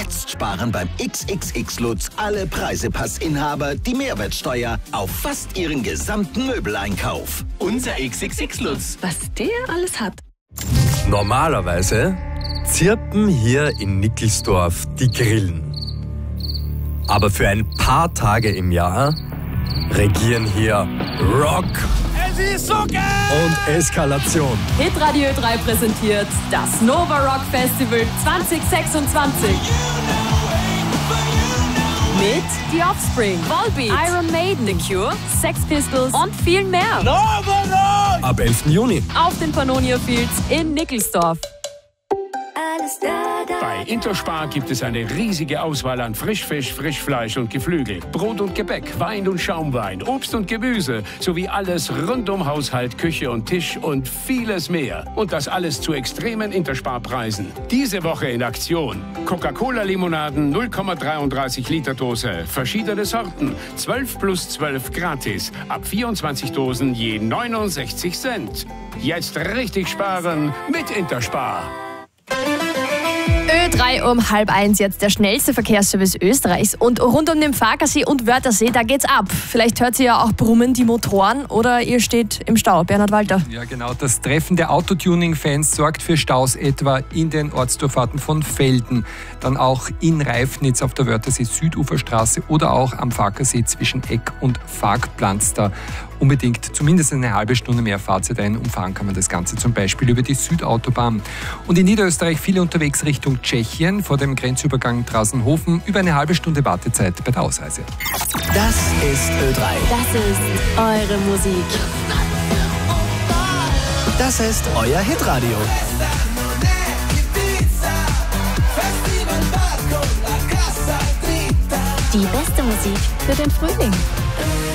Jetzt sparen beim XXX Lutz alle Preisepassinhaber die Mehrwertsteuer auf fast ihren gesamten Möbeleinkauf. Unser XXX Lutz. Was der alles hat. Normalerweise zirpen hier in Nickelsdorf die Grillen. Aber für ein paar Tage im Jahr regieren hier Rock und Eskalation. Hitradio Ö3 präsentiert das Nova Rock Festival 2026. Mit The Offspring, Volbeat, Iron Maiden, The Cure, Sex Pistols und viel mehr. Ab 11. Juni. Auf den Pannonia Fields in Nickelsdorf. Bei Interspar gibt es eine riesige Auswahl an Frischfisch, Frischfleisch und Geflügel, Brot und Gebäck, Wein und Schaumwein, Obst und Gemüse sowie alles rund um Haushalt, Küche und Tisch und vieles mehr. Und das alles zu extremen Interspar-Preisen. Diese Woche in Aktion: Coca-Cola-Limonaden 0,33 Liter Dose, verschiedene Sorten, 12 plus 12 gratis, ab 24 Dosen je 69 Cent. Jetzt richtig sparen mit Interspar. Ö3 um 12:30, jetzt der schnellste Verkehrsservice Österreichs. Und rund um den Farkasee und Wörthersee, da geht's ab. Vielleicht hört ihr ja auch brummen die Motoren oder ihr steht im Stau. Bernhard Walter. Ja, genau. Das Treffen der Autotuning-Fans sorgt für Staus etwa in den Ortsdurchfahrten von Velden, dann auch in Reifnitz auf der Wörthersee-Süduferstraße oder auch am Farkasee zwischen Eck und Farkplanz. Da unbedingt zumindest eine halbe Stunde mehr Fahrzeit ein. Umfahren kann man das Ganze zum Beispiel über die Südautobahn. Und in Niederösterreich viele unterwegs Richtung Tschechien vor dem Grenzübergang Trasenhofen. Über eine halbe Stunde Wartezeit bei der Ausreise. Das ist Ö3. Das ist eure Musik. Das ist euer Hitradio. Die beste Musik für den Frühling.